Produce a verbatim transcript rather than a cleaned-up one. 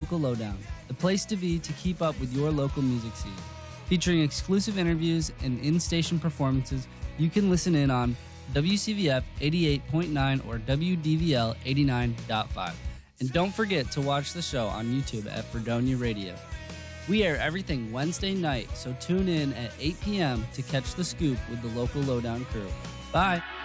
Local Lowdown, the place to be to keep up with your local music scene. Featuring exclusive interviews and in-station performances, you can listen in on W C V F eighty-eight point nine or W D V L eighty-nine point five. And don't forget to watch the show on YouTube at Fredonia Radio. We air everything Wednesday night, so tune in at eight p.m. to catch the scoop with the Local Lowdown crew. Bye!